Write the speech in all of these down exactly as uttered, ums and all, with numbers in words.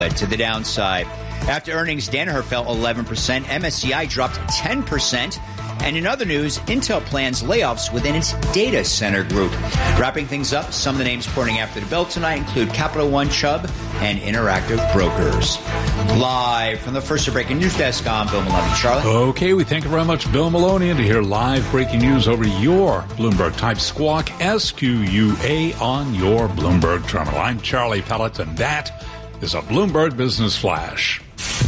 To the downside. After earnings, Danaher fell eleven percent. M S C I dropped ten percent. And in other news, Intel plans layoffs within its data center group. Wrapping things up, some of the names reporting after the bell tonight include Capital One, Chubb, and Interactive Brokers. Live from the First Breaking News Desk, I'm Bill Maloney. Charlie? Okay, we thank you very much, Bill Maloney, and to hear live breaking news over your Bloomberg Type Squawk, S Q U A, on your Bloomberg terminal. I'm Charlie Pellet, and that is a Bloomberg Business Flash.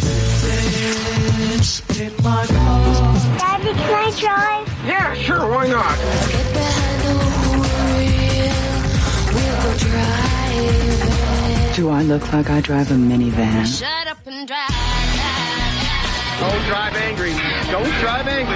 Daddy, can I drive? Yeah, sure, why not? Do I look like I drive a minivan? Shut up and drive. Don't drive angry. Don't drive angry.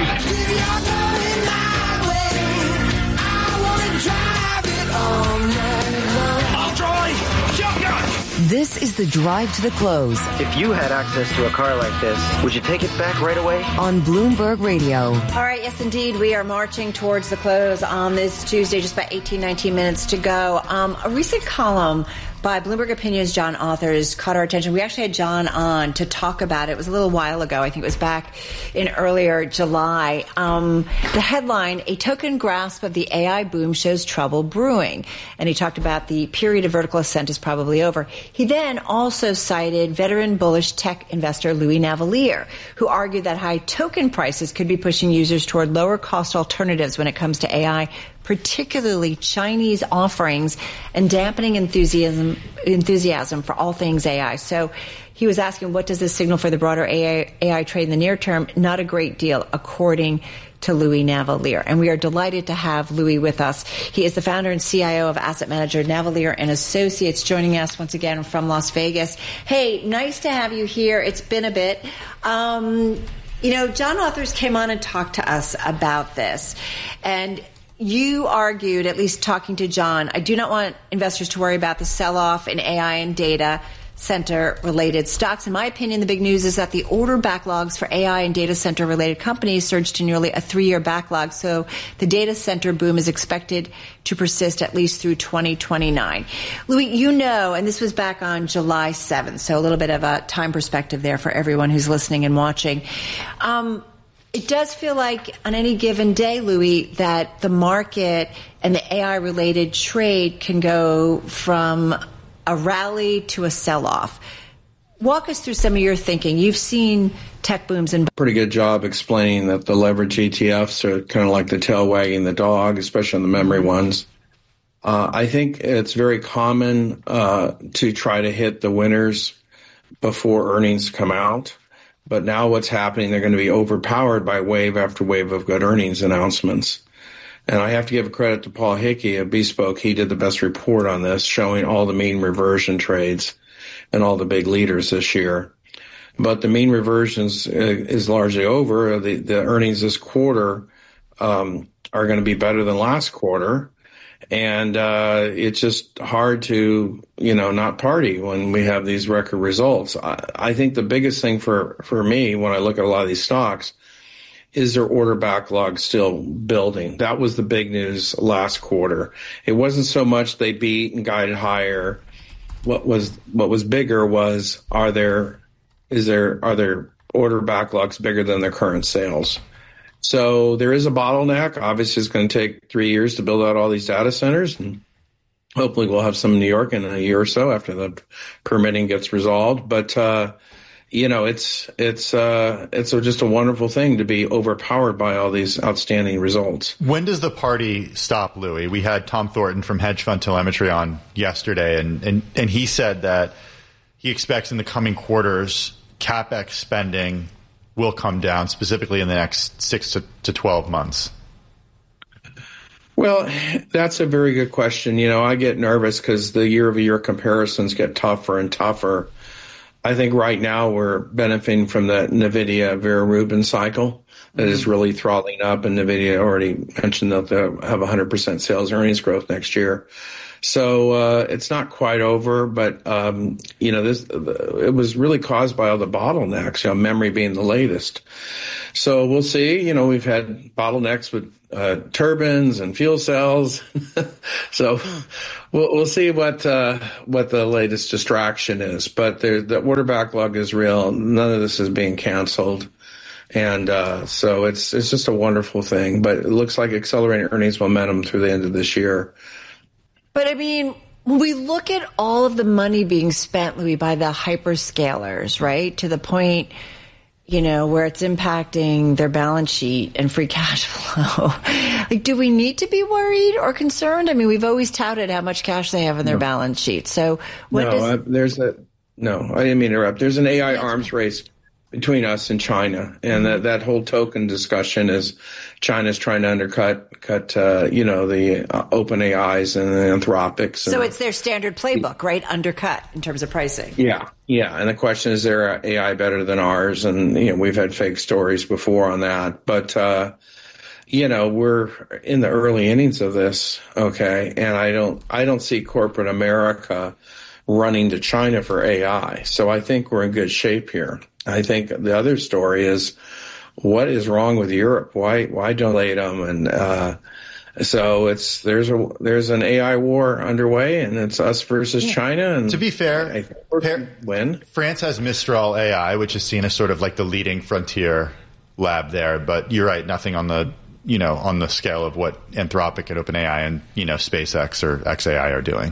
I'll drive. Shotgun. This is the drive to the close. If you had access to a car like this, would you take it back right away? On Bloomberg Radio. All right, yes, indeed. We are marching towards the close on this Tuesday, just about eighteen, nineteen minutes to go. Um, a recent column by Bloomberg Opinion's John Authors caught our attention. We actually had John on to talk about it. It was a little while ago. I think it was back in earlier July. Um, the headline, A Token Grasp of the A I Boom Shows Trouble Brewing. And he talked about the period of vertical ascent is probably over. He then also cited veteran bullish tech investor Louis Navellier, who argued that high token prices could be pushing users toward lower cost alternatives when it comes to A I, particularly Chinese offerings, and dampening enthusiasm enthusiasm for all things A I. So he was asking, what does this signal for the broader A I, A I trade in the near term? Not a great deal, according to Louis Navellier. And we are delighted to have Louis with us. He is the founder and C I O of asset manager Navellier and Associates, joining us once again from Las Vegas. Hey, nice to have you here. It's been a bit. Um, you know, John Authors came on and talked to us about this. And you argued, at least talking to John, I do not want investors to worry about the sell-off in A I and data center-related stocks. In my opinion, the big news is that the order backlogs for A I and data center-related companies surged to nearly a three-year backlog. So the data center boom is expected to persist at least through twenty twenty-nine. Louis, you know, and this was back on July seventh, so a little bit of a time perspective there for everyone who's listening and watching. Um, It does feel like on any given day, Louis, that the market and the A I-related trade can go from a rally to a sell-off. Walk us through some of your thinking. You've seen tech booms and... Pretty good job explaining that the leverage E T Fs are kind of like the tail wagging the dog, especially on the memory ones. Uh, I think it's very common uh, to try to hit the winners before earnings come out. But now what's happening, they're going to be overpowered by wave after wave of good earnings announcements. And I have to give credit to Paul Hickey of Bespoke. He did the best report on this, showing all the mean reversion trades and all the big leaders this year. But the mean reversions is largely over. The, the earnings this quarter um, are going to be better than last quarter. And uh, it's just hard to, you know, not party when we have these record results. I, I think the biggest thing for, for me when I look at a lot of these stocks is their order backlog still building. That was the big news last quarter. It wasn't so much they beat and guided higher. What was what was bigger was are there is there are there order backlogs bigger than their current sales? So there is a bottleneck. Obviously, it's going to take three years to build out all these data centers. And hopefully we'll have some in New York in a year or so after the permitting gets resolved. But, uh, you know, it's it's uh, it's a, just a wonderful thing to be overpowered by all these outstanding results. When does the party stop, Louis? We had Tom Thornton from Hedge Fund Telemetry on yesterday, and, and, and he said that he expects in the coming quarters CapEx spending will come down, specifically in the next six to twelve months? Well, that's a very good question. You know, I get nervous because the year-over-year comparisons get tougher and tougher. I think right now we're benefiting from the NVIDIA Vera Rubin cycle that mm-hmm. is really throttling up, and NVIDIA already mentioned that they'll have one hundred percent sales earnings growth next year. So uh, it's not quite over, but um, you know, this it was really caused by all the bottlenecks. You know, memory being the latest. So we'll see. You know, we've had bottlenecks with uh, turbines and fuel cells. So we'll we'll see what uh, what the latest distraction is. But there, the order backlog is real. None of this is being canceled. And uh, so it's it's just a wonderful thing. But it looks like accelerating earnings momentum through the end of this year. But I mean, when we look at all of the money being spent, Louis, by the hyperscalers, right, to the point, you know, where it's impacting their balance sheet and free cash flow, like, do we need to be worried or concerned? I mean, we've always touted how much cash they have in their no. balance sheet. So what no, does... uh, there's a no, I didn't mean to interrupt. There's an A I arms race between us and China, and that, that whole token discussion is China's trying to undercut, cut, uh, you know, the uh, open A Is and the Anthropics. So it's their standard playbook, right? Undercut in terms of pricing. Yeah, yeah. And the question is, there A I better than ours? And you know, we've had fake stories before on that, but uh, you know, we're in the early innings of this. Okay, and I don't, I don't see corporate America running to China for A I. So I think we're in good shape here. I think the other story is, what is wrong with Europe? Why why delay them? And uh, so it's there's a there's an A I war underway, and it's us versus yeah. China. And to be fair, fair win. France has Mistral A I, which is seen as sort of like the leading frontier lab there. But you're right, nothing on the you know on the scale of what Anthropic and OpenAI and you know SpaceX or X A I are doing.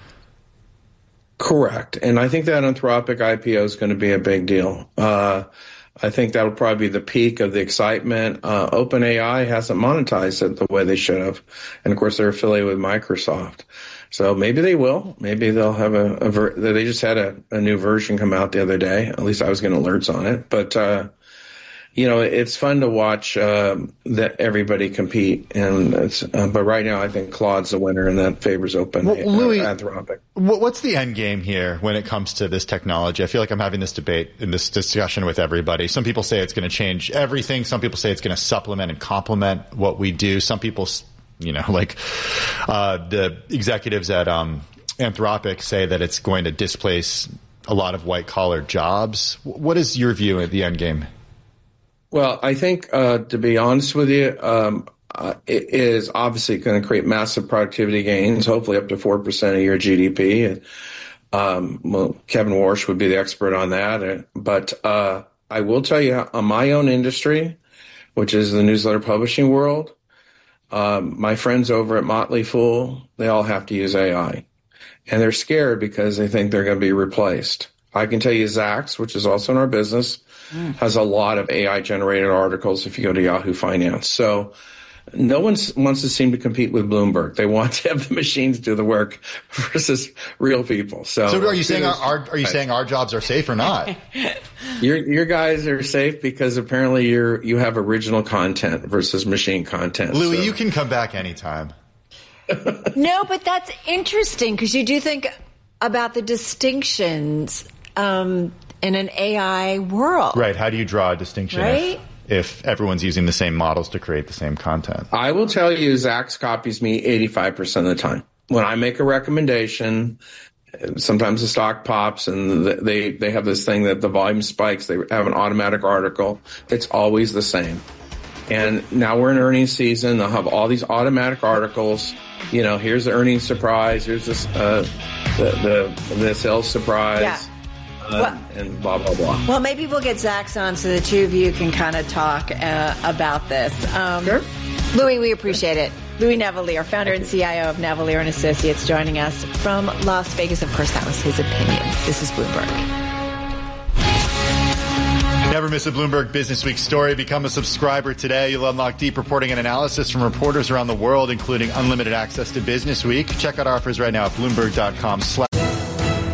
Correct. And I think that Anthropic I P O is going to be a big deal. Uh, I think that'll probably be the peak of the excitement. Uh, OpenAI hasn't monetized it the way they should have. And of course, they're affiliated with Microsoft. So maybe they will. Maybe they'll have a, a ver- they just had a, a new version come out the other day. At least I was getting alerts on it. But, uh, you know, it's fun to watch uh, that everybody compete, and it's. Uh, but right now, I think Claude's the winner, and that favors Open well, Louis, Anthropic. What's the end game here when it comes to this technology? I feel like I'm having this debate in this discussion with everybody. Some people say it's going to change everything. Some people say it's going to supplement and complement what we do. Some people, you know, like uh, the executives at um, Anthropic say that it's going to displace a lot of white collar jobs. What is your view of the end game? Well, I think, uh, to be honest with you, um, uh, it is obviously going to create massive productivity gains, hopefully up to four percent of your G D P. And, um, well, Kevin Warsh would be the expert on that. But uh, I will tell you, on my own industry, which is the newsletter publishing world, um, my friends over at Motley Fool, they all have to use A I. And they're scared because they think they're going to be replaced. I can tell you Zacks, which is also in our business, mm. has a lot of A I-generated articles if you go to Yahoo Finance. So no one wants to seem to compete with Bloomberg. They want to have the machines do the work versus real people. So, so are you saying our, our are you saying our jobs are safe or not? your your guys are safe because apparently you're you have original content versus machine content. Louis, so. You can come back anytime. No, but that's interesting because you do think about the distinctions um, in an A I world. Right. How do you draw a distinction right? if, if everyone's using the same models to create the same content? I will tell you, Zacks copies me eighty-five percent of the time. When I make a recommendation, sometimes the stock pops and they, they have this thing that the volume spikes. They have an automatic article. It's always the same. And now we're in earnings season. They'll have all these automatic articles. You know, here's the earnings surprise. Here's this, uh, the, the, the sales surprise. Yeah. Uh, well, and blah, blah, blah. Well, maybe we'll get Zacks on so the two of you can kind of talk uh, about this. Um, sure. Louis, we appreciate it. Louis Navellier, founder and C I O of Navellier and Associates, joining us from Las Vegas. Of course, that was his opinion. This is Bloomberg. Never miss a Bloomberg Business Week story. Become a subscriber today. You'll unlock deep reporting and analysis from reporters around the world, including unlimited access to Business Week. Check out our offers right now at Bloomberg dot com slash